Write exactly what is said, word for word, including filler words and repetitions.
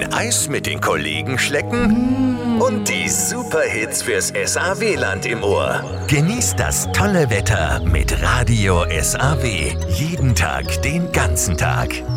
ein Eis mit den Kollegen schlecken und die Superhits fürs S A W-Land im Ohr. Genießt das tolle Wetter mit Radio S A W. Jeden Tag, den ganzen Tag.